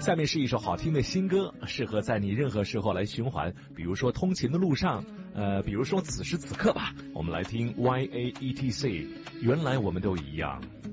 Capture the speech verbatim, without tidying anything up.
下面是一首好听的新歌，适合在你任何时候来循环，比如说通勤的路上，呃，比如说此时此刻吧。我们来听 Y A E T C， 原来我们都一样。